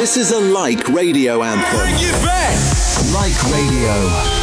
This is a Like Radio anthem. Bring it back! Like Radio.